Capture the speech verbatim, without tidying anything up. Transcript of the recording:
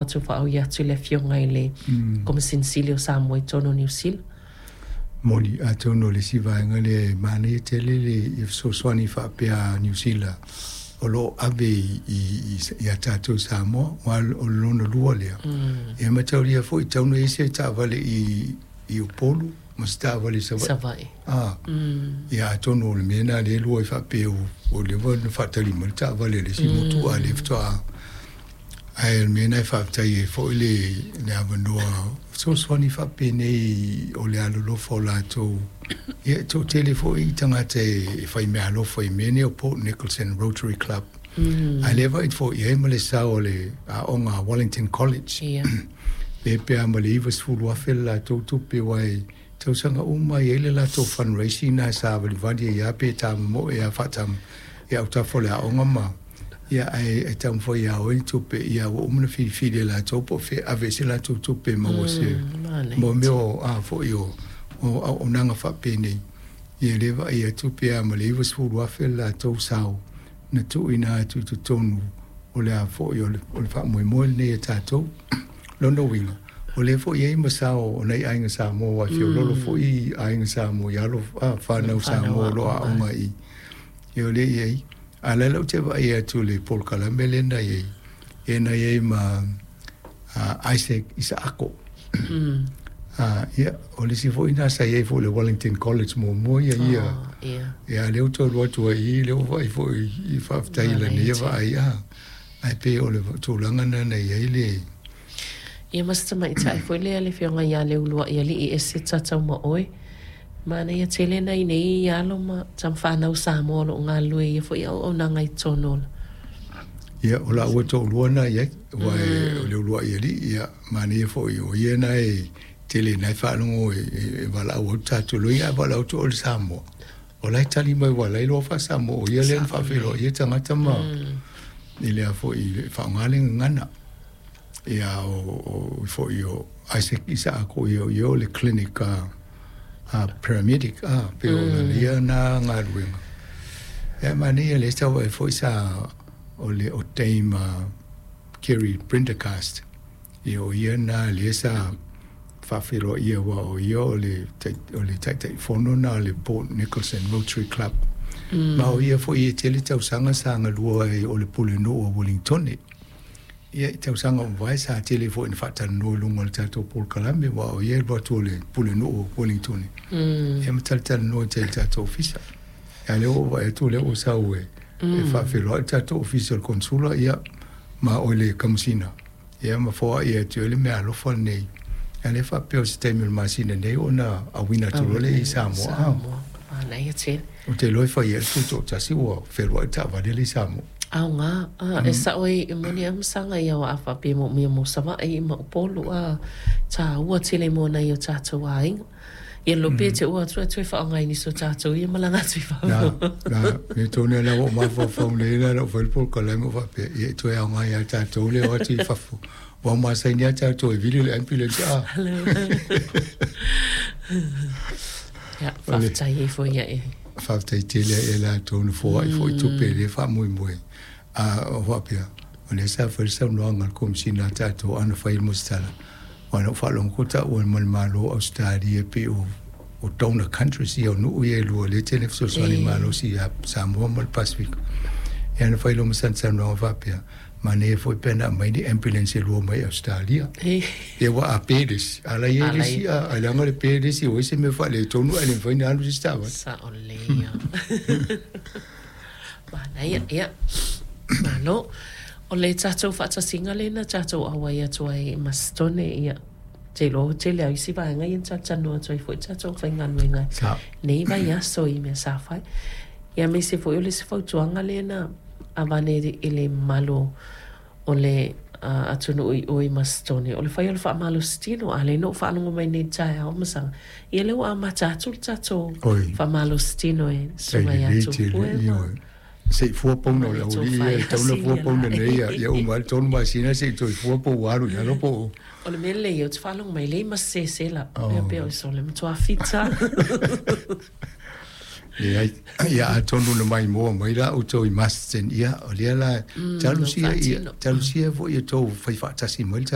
tu fa o ya tu le fionga ile come Sinsilio Samoa i tono New Zealand moli a tono le sivaenga le mani te le le so swani fa pe a New Zealand o lo ave i i a tatu Samoa wal o lo no luole e ma tauria foi tono ese ta vale i i polo mas ta vale sa vai ah ia tono le mena le lo fa pe o o le von fa tali mal ta vale le si motu a le fto a ai mena fa tai foi le ne avano so swani fa pe nei o le alo lo fo la to ia to telefo i tanga te fai me alo fai mene o Port Nicholson Rotary Club I leva it for ia male sa o le a onga Wellington College ia pe pe amale was fu lo fa la to to pe wai to sanga uma ile la to fundraising na sa vali vandi ya pe ta mo ya fatam ya uta fo la onga ma ya ai ai tam fo ya o to pe ya o umna fi fi de la to po fe avese la to to pe mo se mo me o a fo yo o o nanga fa pe ni ye leva ia tu pe amale was fu lo fa la to sao na tu ina tu tu tonu o le a fo yo o fa mo mo ne ta to lono winga o le fo ye masao o nei ainga sa mo wa fio lolo fo i ainga sa mo ya lo a fa no sa mo lo a onga i yo le ye ala lo te va ia tu le Paul Kalambelinda ye e na ye ma Isaac Isako ah ya o le si fo ina sa ye fo le Wellington College mo mo ya ia ya le to lo tu i le vai fo i fa ta ile ne va ia ai pe o le tu langa na ye le ia masta mai tai foi le le fionga ia le ulua ia li e se tata ma oi mana ia tele nei nei ia lo ma tam fa na usa mo lo nga lu ia foi o na ngai tono ia ola o to luana ia vai le ulua ia li ia mana ia foi o ia nai tele nai fa lo e vala o tatu lo ia vala o to samo ola tali mai wala lo fa samo ia le fa filo ia tanga tama ile a foi fa ngale ngana ia o fo io Isaac Isako io io le clinica a paramedic a pero ia na ngarwing e mani le stava fo sa o le o tema Kerry Prendergast io ia na le sa fa filo ia wa o io le o le tai tai fono na le Port Nicholson Rotary Club ma o ia fo ia tele tau sanga sanga lua o le puleno o Wellington ia tau sanga vai sa telefone fata no lunga le tato Paul Kalambe wa o ia ba tole pule no Wellington e matal tal no tel tato official ya le o va tole o sa we e fa fe lo tato official consula ia ma o le kamsina ia ma fo ia tole me alo fo nei ya le fa pe o sistema masina nei ona a wina tole i samo a nei te o te lo fa ia tutto tasi o fe lo ta va de li samo au nga ah e sa oi moni am sanga ia wa fa pe mo mi mo sa va e mo polo a ta wa tele mo na yo ta to ai e lo pe te wa tro tro fa ngai ni so ta to i malanga tsi fa na na e to ne la o ma fa fa ne la no fa por ko la mo fa pe e to ya ngai ya ta to le o ti fa fu wa ma sa ni ta to e video le ambulance a ya fa ta ye fo ya e fa ta tele e la to no fo ai fo to pe le fa muy muy a wapia ole sa fa sa no ngal kom sina ta to ana fa il mustala wana fa lo kota o mal malo Australia pe o o dona country si o no ye lo le tele so so ni malo si a Samoa mal Pacific e ana fa lo musan sa no wapia mane foi pena mai di ambulance lo mai Australia e wa a pedes ala ye si a ala ngale pedes o se me fa le to no ele foi na no stava sa ole ya mana ia ia malo o le tatou whaatasinga le na tatou awai atua e mastone ia te lo te le aisi vai ngai in tatano atua i fwoi tatou whainganwe ngai nei vai aso i mea sa whai ia me se fwoi o le se fautuanga le na avane ele malo o le atunu ui ui mastone o le whai o le wha malo stino a le no whaanunga mai nei tai au masanga ia leo a matatu tatou wha malo stino e sungai atu puema sei fu po no la uri e tau na fu po ne ia ia o mal ton ma sina sei to fu po waru ya no po o le mele yo te falong mai le ma se se la pe pe o so le mto afita ia ia tonu na mai mo mai la o to i masten ia o le la talusia ia talusia vo ia to fai fa tasi mo